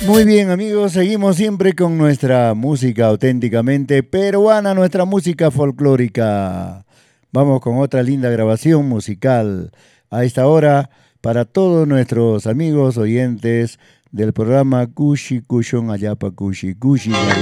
Muy bien, amigos, seguimos siempre con nuestra música auténticamente peruana, nuestra música folclórica. Vamos con otra linda grabación musical a esta hora para todos nuestros amigos oyentes del programa Kushi Kushon Ayapa Kushi Kushi.